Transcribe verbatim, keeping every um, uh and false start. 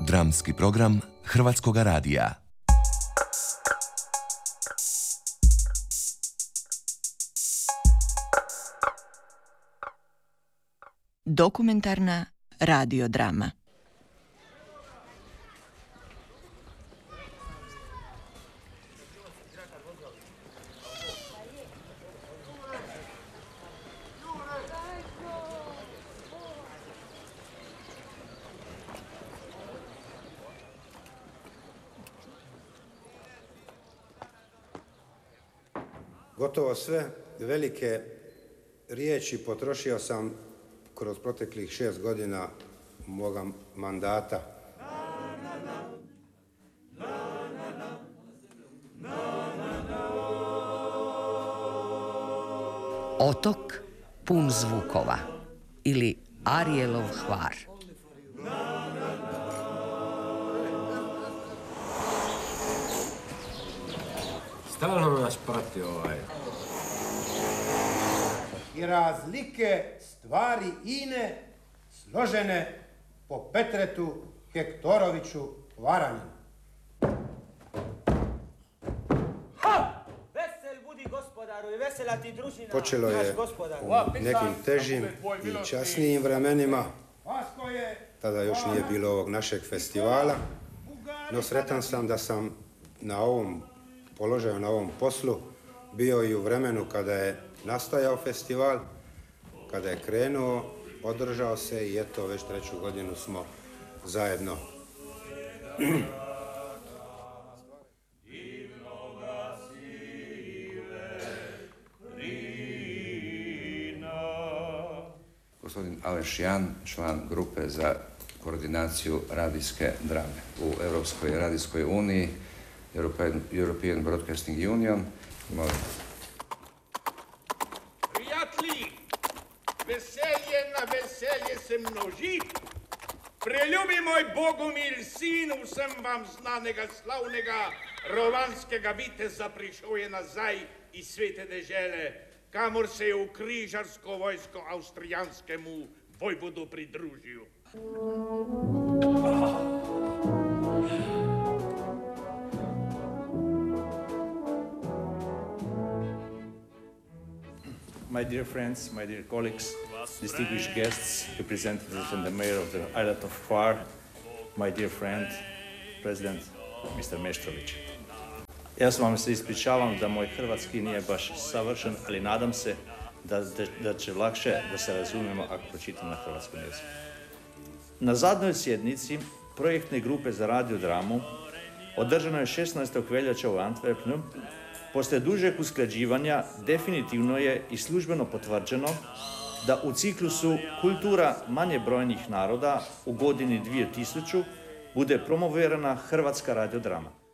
Dramski program Hrvatskoga radija. Dokumentarna radiodrama. Gotovo sve velike riječi potrošio sam kroz proteklih šest godina moga mandata. Otok pun zvukova ili Arijelov Hvar. Stalno nas prati ovaj. I razlike stvari ine složene po Petretu Hektoroviću Varaninu. Ha! Vesel budi gospodaru i vesela ti družina. Počelo je u nekim težim i časnijim vremenima. Tada još nije bilo ovog našeg festivala. No sretan sam da sam na ovom položaju, na ovom poslu bio i u vremenu kada je nastajao festival, kada je krenuo, održao se i eto već treću godinu smo zajedno. Gospodin Aleš Jan, član grupe za koordinaciju radijske drame u Europskoj radijskoj uniji, European, European Broadcasting Union. Molim. Prijatelji, veselje na veselje se množi. Preljubi moj Bogumil, sinu sem vam znanega slavnega rovanskega viteza prišel je nazaj iz svete dežele, kamor se je v križarsko vojsko avstrijanskemu vojvodu pridružil. My dear friends, my dear colleagues, distinguished guests, representatives and the mayor of the island of Hvar, my dear friend, President mister Meštrović. Ja se vam se ispričavam da moj hrvatski nije baš savršen, ali nadam se da, da, da će lakše da se razumijemo ako pročitam na hrvatskom jeziku. Na zadnjoj sjednici projektne grupe za radiodramu održano je šesnaestog veljače u Antwerpenu. Poslije dužeg usklađivanja definitivno je i službeno potvrđeno da u ciklusu Kultura manje brojnih naroda u godini dvije tisuće bude promovirana hrvatska radiodrama.